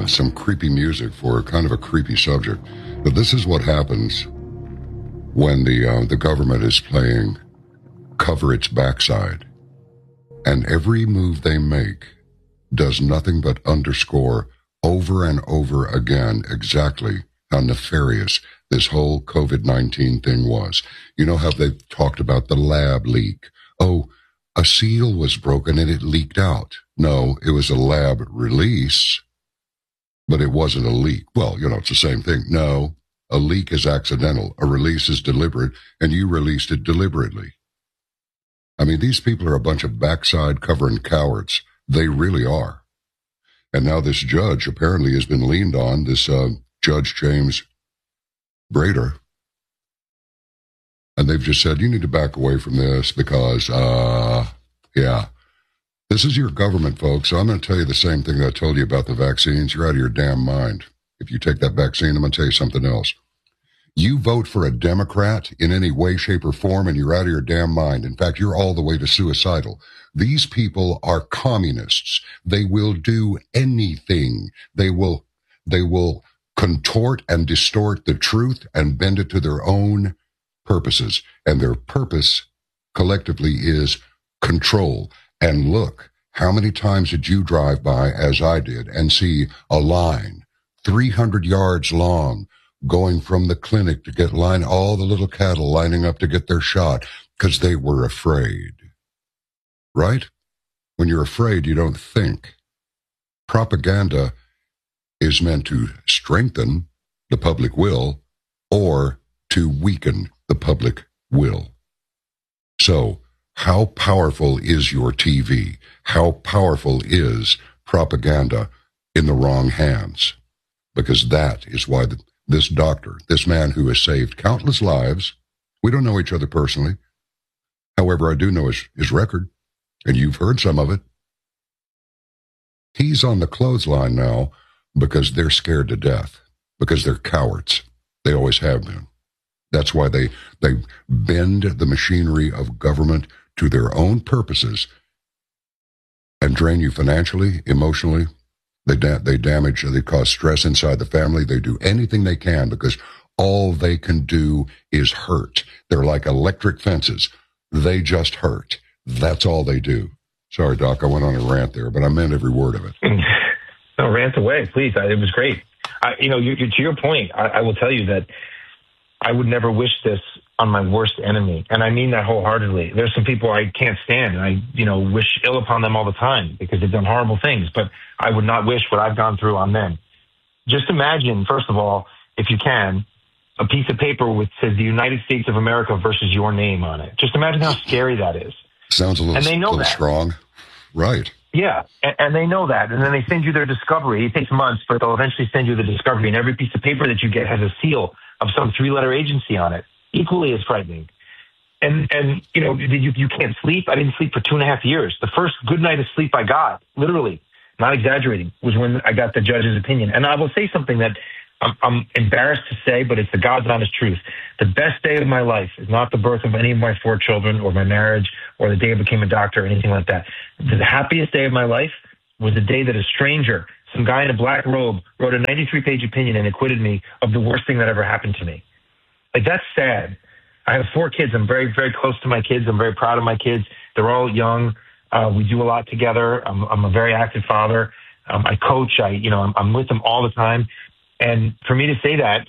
some creepy music for kind of a creepy subject. But this is what happens when the government is playing cover its backside. And every move they make does nothing but underscore over and over again exactly how nefarious this whole COVID-19 thing was. You know how they've talked about the lab leak? Oh, a seal was broken and it leaked out. No, it was a lab release, but it wasn't a leak. Well, it's the same thing. No, a leak is accidental. A release is deliberate, and you released it deliberately. I mean, these people are a bunch of backside covering cowards. They really are. And now this judge apparently has been leaned on, this Judge James Brader. And they've just said, you need to back away from this because, this is your government, folks. So I'm going to tell you the same thing that I told you about the vaccines. You're out of your damn mind. If you take that vaccine, I'm going to tell you something else. You vote for a Democrat in any way, shape, or form, and you're out of your damn mind. In fact, you're all the way to suicidal. These people are communists. They will do anything. They will contort and distort the truth and bend it to their own purposes. And their purpose collectively is control. And look, how many times did you drive by, as I did, and see a line 300 yards long going from the clinic to get all the little cattle lining up to get their shot because they were afraid. Right? When you're afraid, you don't think. Propaganda is meant to strengthen the public will or to weaken the public will. So, how powerful is your TV? How powerful is propaganda in the wrong hands? Because that is why this doctor, this man who has saved countless lives, we don't know each other personally. However, I do know his record, and you've heard some of it. He's on the clothesline now because they're scared to death, because they're cowards. They always have been. That's why they bend the machinery of government to their own purposes and drain you financially, emotionally. They damage, they cause stress inside the family. They do anything they can because all they can do is hurt. They're like electric fences. They just hurt. That's all they do. Sorry, Doc, I went on a rant there, but I meant every word of it. No, rant away, please. It was great. To your point, I will tell you that I would never wish this on my worst enemy. And I mean that wholeheartedly. There's some people I can't stand, and I, wish ill upon them all the time because they've done horrible things, but I would not wish what I've gone through on them. Just imagine, first of all, if you can, a piece of paper which says the United States of America versus your name on it. Just imagine how scary that is. Sounds a little strong. Right. Yeah, and they know that. And then they send you their discovery. It takes months, but they'll eventually send you the discovery, and every piece of paper that you get has a seal of some three-letter agency on it. Equally as frightening. And you can't sleep. I didn't sleep for 2.5 years. The first good night of sleep I got, literally, not exaggerating, was when I got the judge's opinion. And I will say something that I'm embarrassed to say, but it's the God's honest truth. The best day of my life is not the birth of any of my 4 children or my marriage or the day I became a doctor or anything like that. The happiest day of my life was the day that a stranger, some guy in a black robe, wrote a 93-page opinion and acquitted me of the worst thing that ever happened to me. Like, that's sad. I have 4 kids. I'm very, very close to my kids. I'm very proud of my kids. They're all young. We do a lot together. I'm a very active father. I coach. I'm with them all the time. And for me to say that,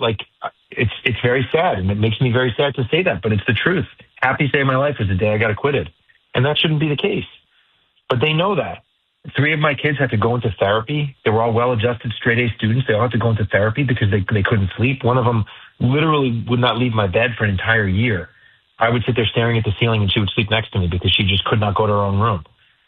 it's very sad, and it makes me very sad to say that, but it's the truth. Happiest day of my life was the day I got acquitted, and that shouldn't be the case. But they know that. 3 of my kids had to go into therapy. They were all well-adjusted, straight-A students. They all had to go into therapy because they couldn't sleep. One of them literally would not leave my bed for an entire year. I would sit there staring at the ceiling, and she would sleep next to me because she just could not go to her own room.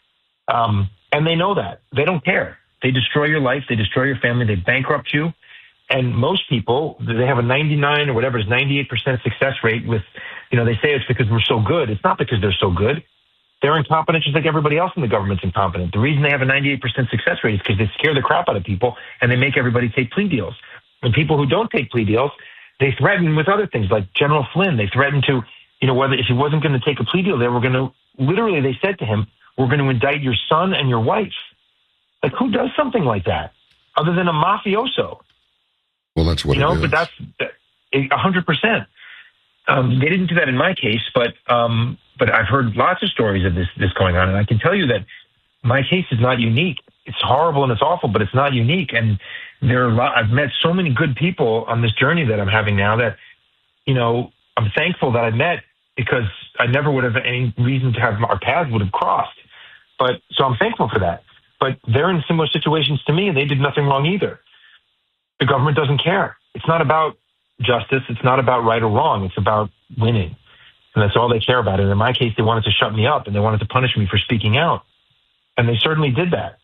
And they know that. They don't care. They destroy your life. They destroy your family. They bankrupt you. And most people, they have a 99 or whatever, is 98% success rate with, they say it's because we're so good. It's not because they're so good. They're incompetent just like everybody else in the government's incompetent. The reason they have a 98% success rate is because they scare the crap out of people and they make everybody take plea deals. And people who don't take plea deals, they threaten with other things like General Flynn. They threatened to, whether if he wasn't going to take a plea deal, they were going to, literally they said to him, we're going to indict your son and your wife. Like, who does something like that? other than a mafioso. Well, that's what it is. But that's 100%. They didn't do that in my case, but I've heard lots of stories of this going on, and I can tell you that my case is not unique. It's horrible and it's awful, but it's not unique. And I've met so many good people on this journey that I'm having now that, I'm thankful that I met, because I never would have any reason to have our paths would have crossed. So I'm thankful for that. But they're in similar situations to me, and they did nothing wrong either. The government doesn't care. It's not about justice. It's not about right or wrong. It's about winning. And that's all they care about. And in my case, they wanted to shut me up, and they wanted to punish me for speaking out. And they certainly did that.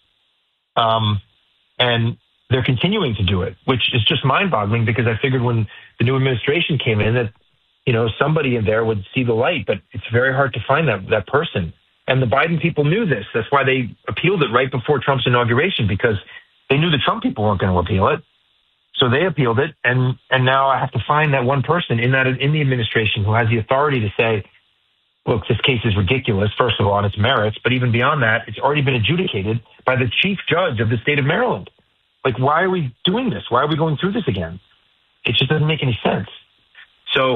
And they're continuing to do it, which is just mind-boggling, because I figured when the new administration came in that, somebody in there would see the light, but it's very hard to find that person. And the Biden people knew this. That's why they appealed it right before Trump's inauguration, because they knew the Trump people weren't going to appeal it. So they appealed it. And now I have to find that one person in the administration who has the authority to say, look, this case is ridiculous, first of all, on its merits, but even beyond that, it's already been adjudicated by the chief judge of the state of Maryland. Like, why are we doing this? Why are we going through this again? It just doesn't make any sense. So,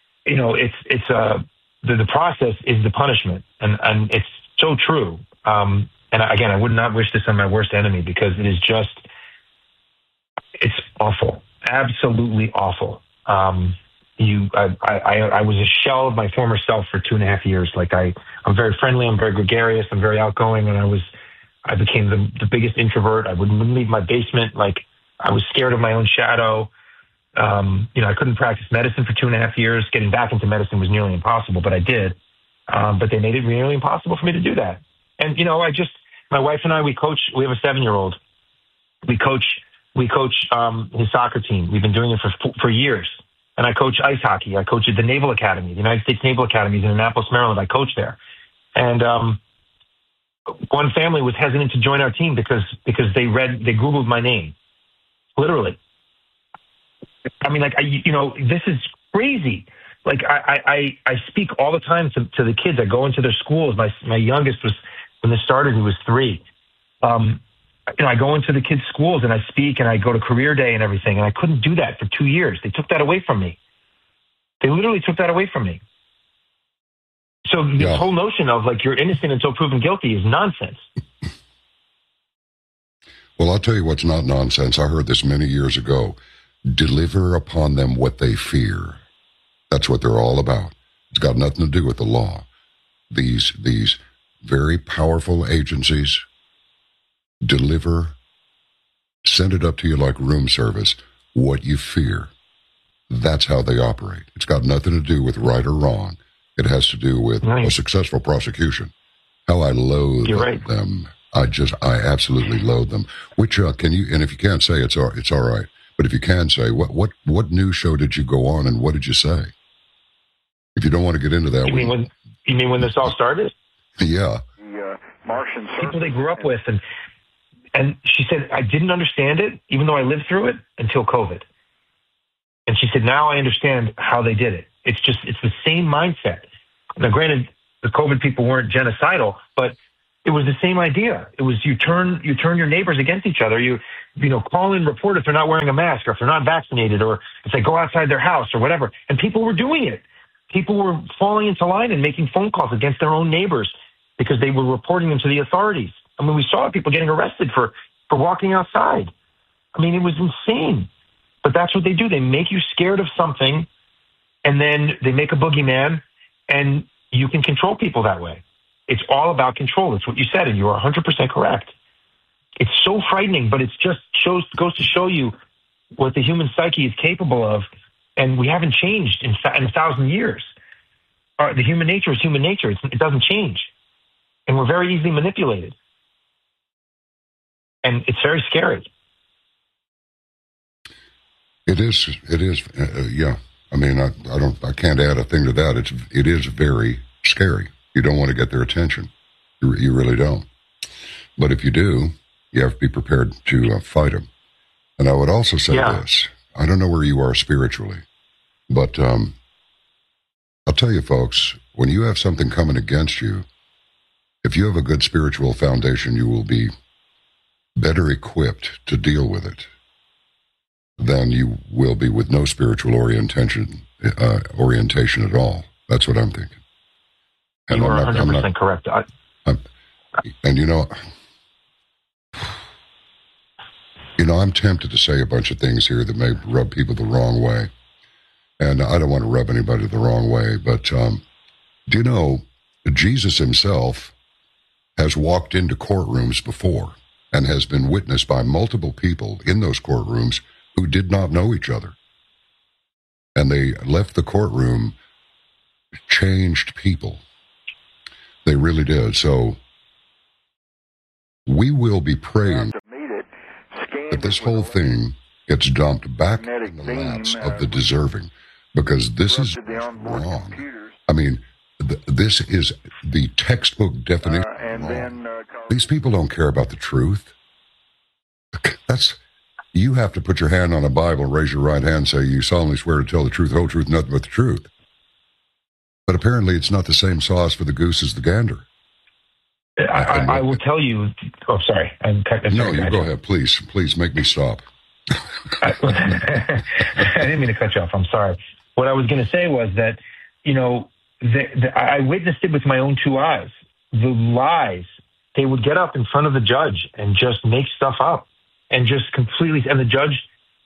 the process is the punishment, and it's so true. And again, I would not wish this on my worst enemy, because it is it's awful, absolutely awful. I was a shell of my former self for 2.5 years. Like I'm very friendly, I'm very gregarious, I'm very outgoing, and I became the biggest introvert. I wouldn't leave my basement. Like, I was scared of my own shadow. I couldn't practice medicine for 2.5 years. Getting back into medicine was nearly impossible, but I did. But they made it nearly impossible for me to do that. And, my wife and I, we have a 7-year-old. We coach his soccer team. We've been doing it for years. And I coach ice hockey. I coach at the Naval Academy, the United States Naval Academy in Annapolis, Maryland. I coach there. And, one family was hesitant to join our team because they Googled my name. Literally. I mean, this is crazy. Like, I speak all the time to the kids. I go into their schools. My youngest was, when this started, he was 3. I go into the kids' schools and I speak, and I go to career day and everything. And I couldn't do that for 2 years. They took that away from me. They literally took that away from me. So this whole notion of, like, you're innocent until proven guilty is nonsense. Well, I'll tell you what's not nonsense. I heard this many years ago. Deliver upon them what they fear. That's what they're all about. It's got nothing to do with the law. These very powerful agencies send it up to you like room service, what you fear. That's how they operate. It's got nothing to do with right or wrong. It has to do with a successful prosecution. How I loathe them. I absolutely loathe them. Which, can you, and if you can't say it's all right, but if you can say, what news show did you go on and what did you say? If you don't want to get into that. You mean when this all started? Yeah. The Martian people they grew up with, and she said, I didn't understand it, even though I lived through it, until COVID. And she said, now I understand how they did it. It's the same mindset. Now, granted, the COVID people weren't genocidal, but it was the same idea. It was you turn your neighbors against each other. You call in, report if they're not wearing a mask, or if they're not vaccinated, or if they go outside their house or whatever. And people were doing it. People were falling into line and making phone calls against their own neighbors because they were reporting them to the authorities. I mean, we saw people getting arrested for walking outside. I mean, it was insane. But that's what they do. They make you scared of something, and then they make a boogeyman, and you can control people that way. It's all about control. It's what you said, and you are 100% correct. It's so frightening, but it just goes to show you what the human psyche is capable of, and we haven't changed in 1,000 years. The human nature is human nature. It doesn't change, and we're very easily manipulated, and it's very scary. It is. Yeah. I mean, I can't add a thing to that. It is very scary. You don't want to get their attention. You really don't. But if you do, you have to be prepared to fight them. And I would also say this. I don't know where you are spiritually, but I'll tell you, folks, when you have something coming against you, if you have a good spiritual foundation, you will be better equipped to deal with it than you will be with no spiritual orientation at all. That's what I'm thinking. And you are 100% correct. And I'm tempted to say a bunch of things here that may rub people the wrong way. And I don't want to rub anybody the wrong way, but do you know Jesus himself has walked into courtrooms before and has been witnessed by multiple people in those courtrooms who did not know each other. And they left the courtroom changed people. They really did. So we will be praying that this whole thing gets dumped back in the laps of the deserving, because this is wrong. I mean, this is the textbook definition of wrong. These people don't care about the truth. You have to put your hand on a Bible, raise your right hand, and say, you solemnly swear to tell the truth, the whole truth, nothing but the truth. But apparently it's not the same sauce for the goose as the gander. I will tell you. Oh, sorry. No, you go ahead. Please make me stop. I didn't mean to cut you off. I'm sorry. What I was going to say was that, I witnessed it with my own two eyes. The lies, they would get up in front of the judge and just make stuff up and just completely, and the judge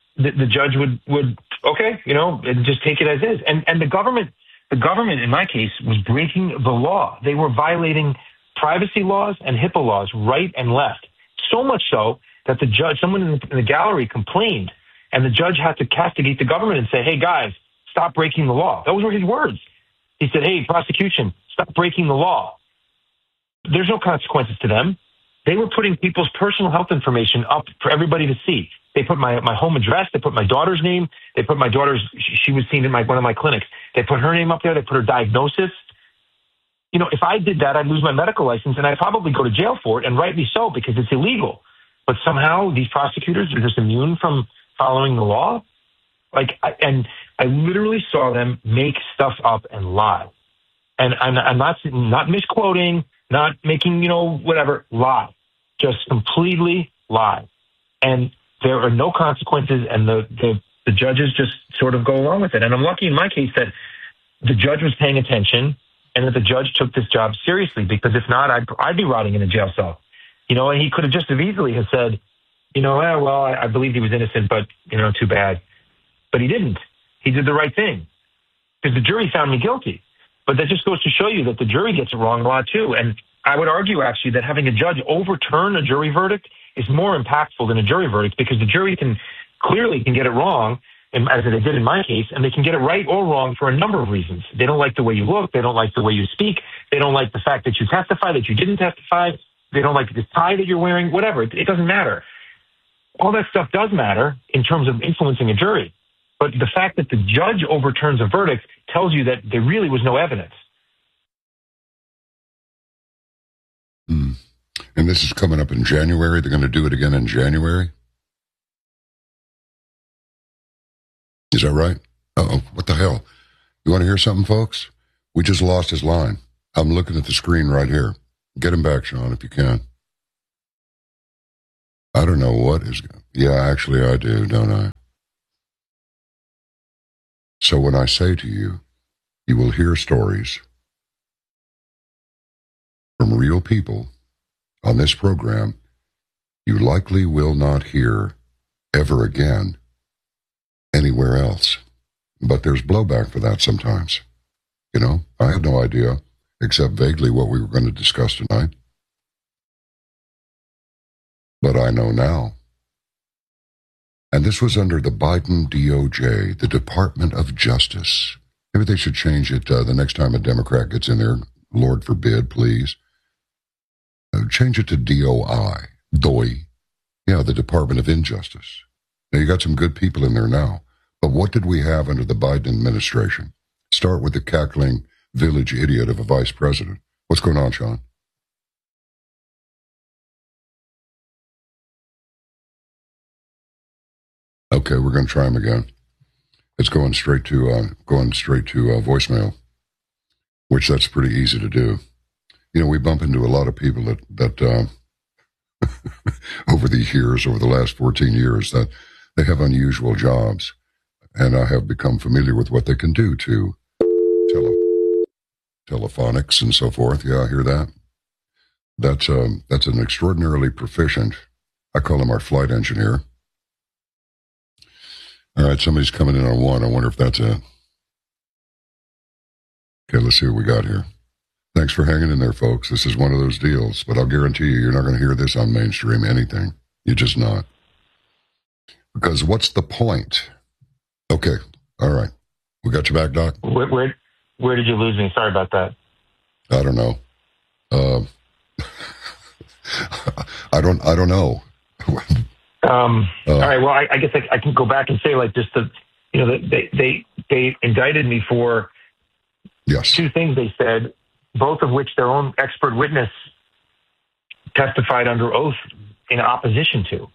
would okay, and just take it as is. And the government in my case was breaking the law. They were violating privacy laws and HIPAA laws right and left. So much so that the judge, someone in the gallery complained, and the judge had to castigate the government and say, hey guys, stop breaking the law. Those were his words. He said, hey, prosecution, stop breaking the law. There's no consequences to them. They were putting people's personal health information up for everybody to see. They put my home address. They put my daughter's name. They put my daughter's, she was seen in one of my clinics. They put her name up there. They put her diagnosis. If I did that, I'd lose my medical license and I'd probably go to jail for it, and rightly so, because it's illegal. But somehow these prosecutors are just immune from following the law. And I literally saw them make stuff up and lie. And I'm not misquoting, not making, whatever, lie. Just completely lie. And there are no consequences, and the judges just sort of go along with it. And I'm lucky in my case that the judge was paying attention and that the judge took this job seriously, because if not, I'd be rotting in a jail cell. And he could have just as easily have said, I believed he was innocent, but, too bad. But he didn't. He did the right thing, because the jury found me guilty. But that just goes to show you that the jury gets it wrong a lot too. And I would argue actually that having a judge overturn a jury verdict is more impactful than a jury verdict, because the jury can get it wrong, as they did in my case, and they can get it right or wrong for a number of reasons. They don't like the way you look. They don't like the way you speak. They don't like the fact that you testify, that you didn't testify. They don't like the tie that you're wearing, whatever. It doesn't matter. All that stuff does matter in terms of influencing a jury. But the fact that the judge overturns a verdict tells you that there really was no evidence. And this is coming up in January. They're going to do it again in January. Is that right? Uh-oh, what the hell? You want to hear something, folks? We just lost his line. I'm looking at the screen right here. Get him back, Sean, if you can. I don't know what is... Yeah, actually I do, don't I? So when I say to you, you will hear stories from real people on this program you likely will not hear ever again anywhere else. But there's blowback for that sometimes. I had no idea, except vaguely, what we were going to discuss tonight. But I know now. And this was under the Biden DOJ, the Department of Justice. Maybe they should change it the next time a Democrat gets in there. Lord forbid, please. Change it to DOI. DOI. Yeah, the Department of Injustice. Now, you got some good people in there now. But what did we have under the Biden administration? Start with the cackling village idiot of a vice president. What's going on, Sean? Okay, we're going to try him again. It's going straight to voicemail, which that's pretty easy to do. We bump into a lot of people that over the years, over the last 14 years, that they have unusual jobs. And I have become familiar with what they can do to telephonics and so forth. Yeah, I hear that. That's an extraordinarily proficient, I call him our flight engineer. All right, somebody's coming in on one. I wonder if that's it. Okay, let's see what we got here. Thanks for hanging in there, folks. This is one of those deals, but I'll guarantee you're not going to hear this on mainstream anything. You're just not. Because what's the point? Okay, all right. We got you back, Doc? Where did you lose me? Sorry about that. I don't know. I don't know. All right. Well, I guess I can go back and say, like, just they indicted me for two things they said, both of which their own expert witness testified under oath in opposition to.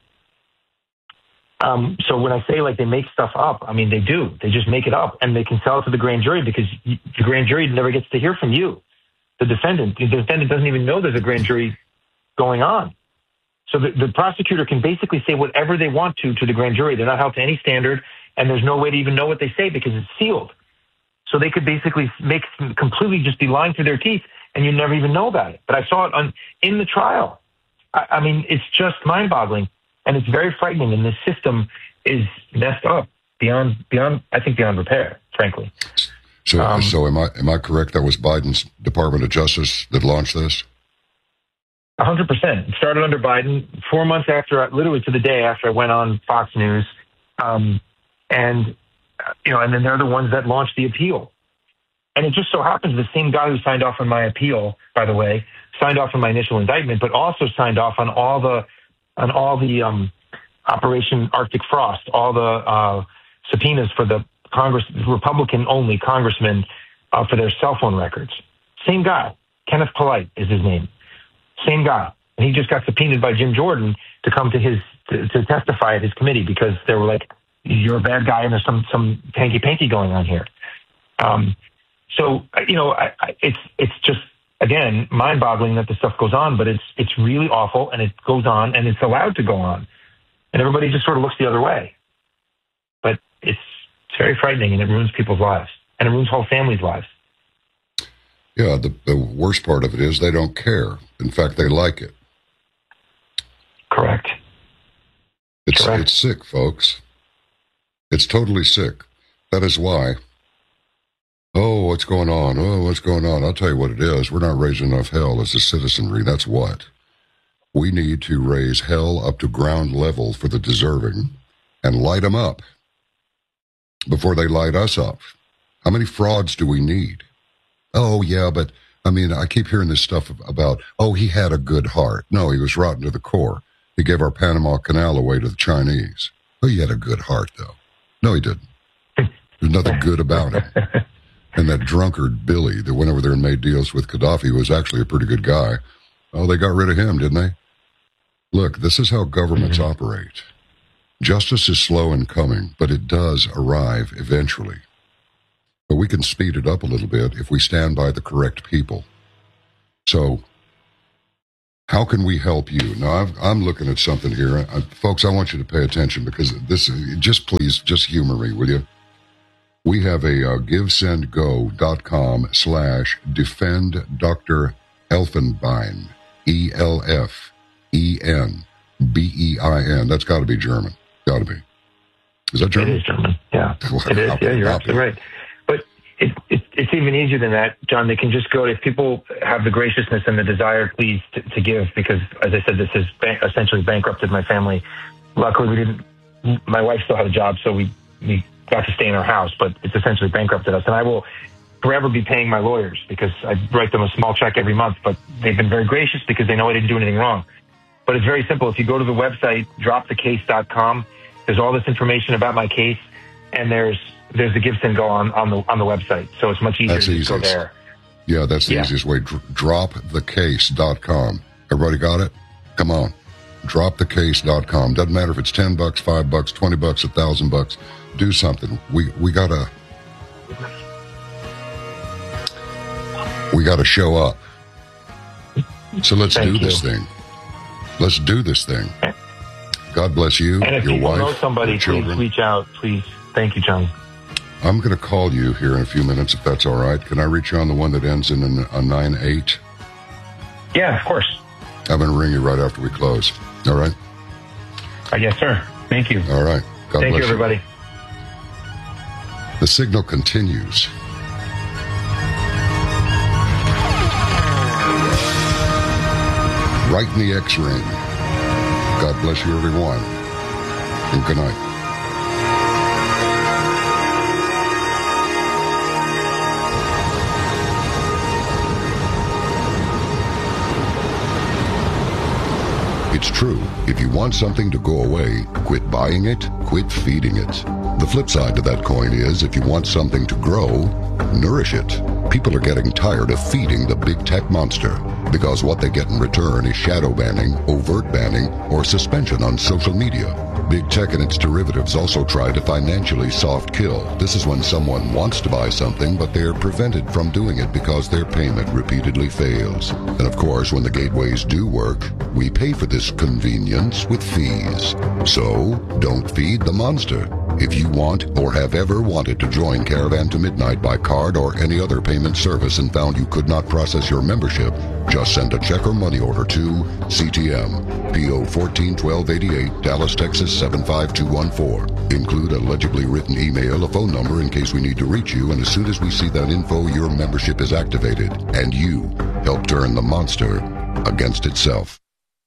So when I say, like, they make stuff up, I mean, they do. They just make it up, and they can sell it to the grand jury because the grand jury never gets to hear from you, the defendant. The defendant doesn't even know there's a grand jury going on. So the prosecutor can basically say whatever they want to the grand jury. They're not held to any standard, and there's no way to even know what they say because it's sealed. So they could basically completely just be lying through their teeth, and you never even know about it. But I saw it in the trial. I mean, it's just mind-boggling, and it's very frightening. And this system is messed up beyond repair, frankly. So am I correct? That was Biden's Department of Justice that launched this? 100%. It started under Biden 4 months after, literally to the day after I went on Fox News. And then they're the ones that launched the appeal. And it just so happens the same guy who signed off on my appeal, by the way, signed off on my initial indictment, but also signed off on all the Operation Arctic Frost, all the subpoenas for the Republican-only congressmen for their cell phone records. Same guy. Kenneth Polite is his name. Same guy. And he just got subpoenaed by Jim Jordan to come to testify at his committee because they were like, you're a bad guy and there's some hanky-panky going on here. It's just, again, mind-boggling that this stuff goes on, but it's really awful, and it goes on, and it's allowed to go on. And everybody just sort of looks the other way. But it's very frightening, and it ruins people's lives, and it ruins whole families' lives. Yeah, the worst part of it is they don't care. In fact, they like it. Correct. It's sick, folks. It's totally sick. That is why. Oh, what's going on? Oh, what's going on? I'll tell you what it is. We're not raising enough hell as a citizenry. That's what. We need to raise hell up to ground level for the deserving and light them up before they light us up. How many frauds do we need? Oh, yeah, but, I mean, I keep hearing this stuff about, oh, he had a good heart. No, he was rotten to the core. He gave our Panama Canal away to the Chinese. Oh, he had a good heart, though. No, he didn't. There's nothing good about him. And that drunkard Billy that went over there and made deals with Gaddafi was actually a pretty good guy. Oh, they got rid of him, didn't they? Look, this is how governments operate. Justice is slow in coming, but it does arrive eventually. But we can speed it up a little bit if we stand by the correct people. So, how can we help you? Now, I'm looking at something here. Folks, I want you to pay attention because please humor me, will you? We have a givesendgo.com/defend Dr. Elfenbein, ELFENBEIN. That's got to be German. Got to be. Is that German? It is German. Yeah, it is. Yeah, you're absolutely right. But it's even easier than that, John. They can just go, if people have the graciousness and the desire, please, to give, because, as I said, this has essentially bankrupted my family. Luckily, my wife still had a job, so we got to stay in our house, but it's essentially bankrupted us. And I will forever be paying my lawyers because I write them a small check every month, but they've been very gracious because they know I didn't do anything wrong. But it's very simple. If you go to the website, dropthecase.com, there's all this information about my case, and there's the Gibson Go on the website. So it's much easier to go there. Yeah, that's the easiest way. Dropthecase.com. Everybody got it? Come on. Dropthecase.com. Doesn't matter if it's $10, $5, $20, $1,000. Do something. We gotta show up. So let's do this thing. Let's do this thing. God bless you, and if your wife, know somebody, your children. Please reach out. Please. Thank you, John. I'm going to call you here in a few minutes, if that's all right. Can I reach you on the one that ends in a 9-8? Yeah, of course. I'm going to ring you right after we close. All right? Yes, sir. Thank you. All right. God bless you, everybody. The signal continues. Right in the X-ring. God bless you, everyone. And good night. It's true. If you want something to go away, quit buying it, quit feeding it. The flip side to that coin is, if you want something to grow, nourish it. People are getting tired of feeding the big tech monster, because what they get in return is shadow banning, overt banning, or suspension on social media. Big tech and its derivatives also try to financially soft kill. This is when someone wants to buy something, but they're prevented from doing it because their payment repeatedly fails. And of course, when the gateways do work, we pay for this convenience with fees. So, don't feed the monster. If you want or have ever wanted to join Caravan to Midnight by card or any other payment service and found you could not process your membership, just send a check or money order to CTM, P.O. 141288, Dallas, Texas 75214. Include a legibly written email, a phone number in case we need to reach you, and as soon as we see that info, your membership is activated, and you help turn the monster against itself.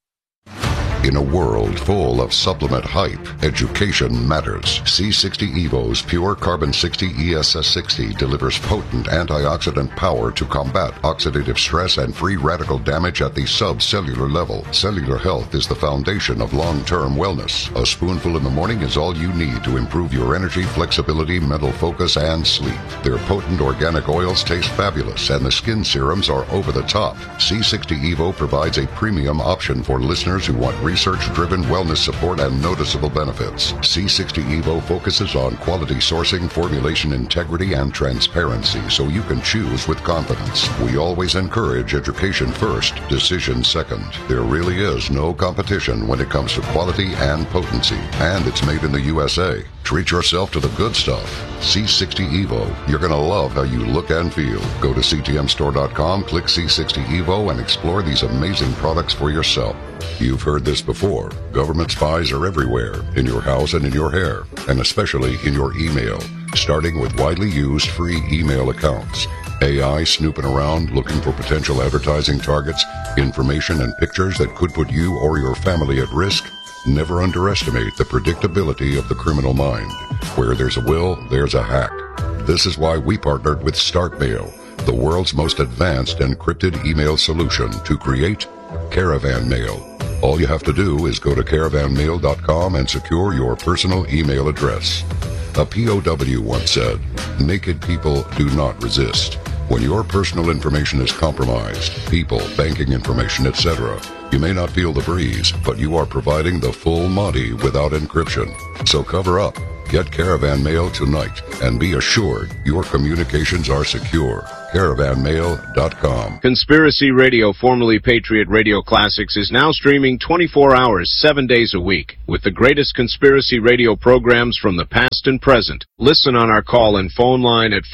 In a world full of supplement hype, education matters. C60 Evo's Pure Carbon 60 ESS 60 delivers potent antioxidant power to combat oxidative stress and free radical damage at the subcellular level. Cellular health is the foundation of long-term wellness. A spoonful in the morning is all you need to improve your energy, flexibility, mental focus, and sleep. Their potent organic oils taste fabulous, and the skin serums are over the top. C60 Evo provides a premium option for listeners who want research-driven wellness support and noticeable benefits. C60 Evo focuses on quality sourcing, formulation integrity, and transparency, so you can choose with confidence. We always encourage education first, decision second. There really is no competition when it comes to quality and potency, and it's made in the USA. Treat yourself to the good stuff. C60 Evo. You're going to love how you look and feel. Go to ctmstore.com, click C60 Evo, and explore these amazing products for yourself. You've heard this before. Government spies are everywhere, in your house and in your hair, and especially in your email, starting with widely used free email accounts. AI snooping around looking for potential advertising targets, information and pictures that could put you or your family at risk. Never underestimate the predictability of the criminal mind. Where there's a will, there's a hack. This is why we partnered with StartMail, the world's most advanced encrypted email solution, to create Caravan Mail. All you have to do is go to caravanmail.com and secure your personal email address. A POW once said, "Naked people do not resist." When your personal information is compromised, people, banking information, etc., you may not feel the breeze, but you are providing the full Monty without encryption. So cover up. Get Caravan Mail tonight and be assured your communications are secure. CaravanMail.com. Conspiracy Radio, formerly Patriot Radio Classics, is now streaming 24 hours, 7 days a week, with the greatest conspiracy radio programs from the past and present. Listen on our call-in phone line at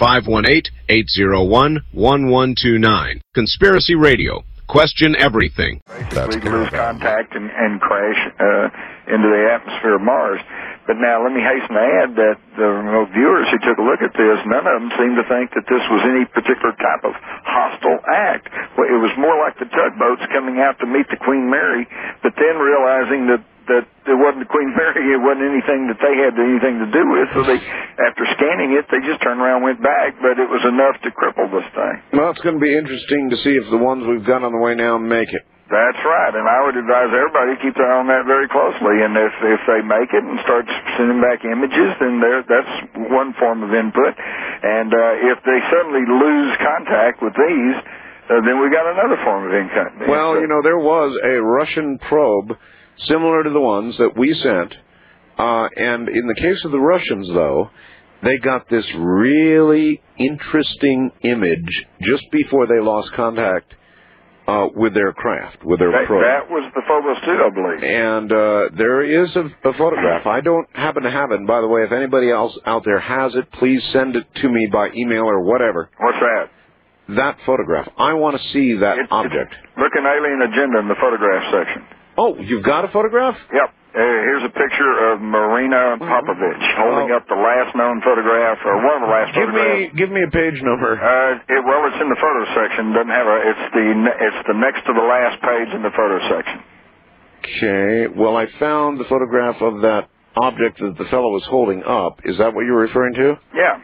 518-801-1129. Conspiracy Radio. Question everything. Basically lose contact and crash into the atmosphere of Mars. But now let me hasten to add that the remote viewers who took a look at this, none of them seemed to think that this was any particular type of hostile act. Well, it was more like the tugboats coming out to meet the Queen Mary, but then realizing that it wasn't the Queen Mary, it wasn't anything that they had anything to do with, so they, after scanning it, they just turned around and went back, but it was enough to cripple this thing. Well, it's going to be interesting to see if the ones we've got on the way now make it. That's right, and I would advise everybody to keep their eye on that very closely, and if they make it and start sending back images, then that's one form of input, and if they suddenly lose contact with these, then we got another form of input. Well, you know, there was a Russian probe similar to the ones that we sent, and in the case of the Russians, though, they got this really interesting image just before they lost contact with their craft, with their probe. That was the Phobos too, I believe. And there is a photograph. I don't happen to have it. And by the way, if anybody else out there has it, please send it to me by email or whatever. What's that? That photograph. I want to see that object. Look in Alien Agenda in the photograph section. Oh, you've got a photograph? Yep. Here's a picture of Marina Popovich holding up the last known photograph, or one of the last photographs. Give me a page number. Well, it's in the photo section. Doesn't have a. It's the next to the last page in the photo section. Okay. Well, I found the photograph of that object that the fellow was holding up. Is that what you're referring to? Yeah.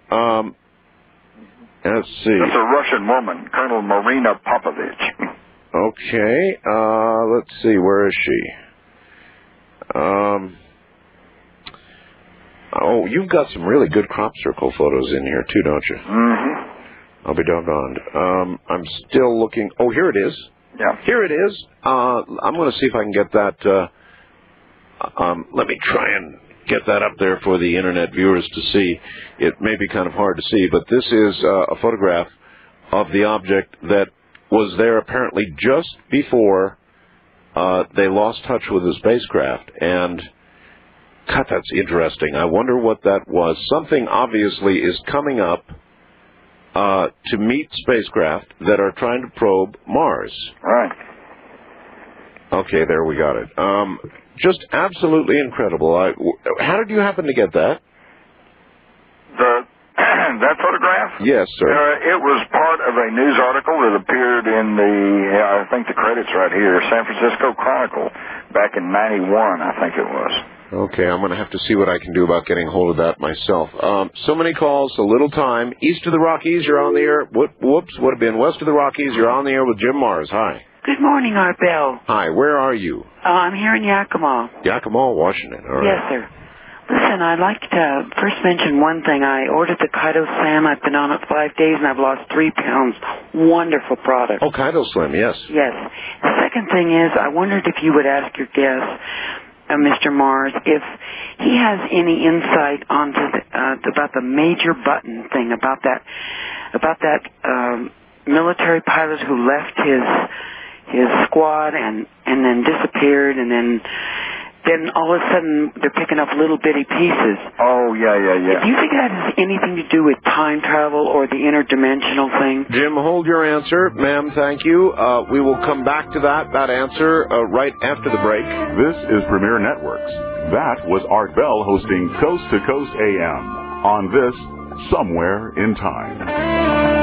Let's see. It's a Russian woman, Colonel Marina Popovich. Okay. Let's see. Where is she? Oh, you've got some really good crop circle photos in here, too, don't you? Mm-hmm. I'll be doggone. I'm still looking. Oh, here it is. Yeah. Here it is. I'm going to see if I can get that. Let me try and get that up there for the Internet viewers to see. It may be kind of hard to see, but this is a photograph of the object that was there apparently just before they lost touch with the spacecraft. And, God, that's interesting. I wonder what that was. Something obviously is coming up to meet spacecraft that are trying to probe Mars. Right. Okay, there we got it. Just absolutely incredible. How did you happen to get that? That photograph? Yes, sir. It was part of a news article that appeared in I think the credit's right here, San Francisco Chronicle, back in '91, I think it was. Okay, I'm going to have to see what I can do about getting hold of that myself. So many calls, so little time. East of the Rockies, you're on the air. Whoops, would have been west of the Rockies. You're on the air with Jim Mars. Hi. Good morning, Art Bell. Hi, where are you? I'm here in Yakima. Yakima, Washington. All right. Yes, sir. Listen, I'd like to first mention one thing. I ordered the Kaido Slam. I've been on it 5 days, and I've lost 3 pounds. Wonderful product. Oh, Kaido Slim, yes. Yes. The second thing is, I wondered if you would ask your guest, Mr. Mars, if he has any insight onto about the major button thing, about that military pilot who left his squad and then disappeared, and then all of a sudden they're picking up little bitty pieces. Oh, yeah. Do you think that has anything to do with time travel or the interdimensional thing? Jim, hold your answer. Ma'am, thank you. We will come back to that answer right after the break. This is Premier Networks. That was Art Bell hosting Coast to Coast AM on this Somewhere in Time.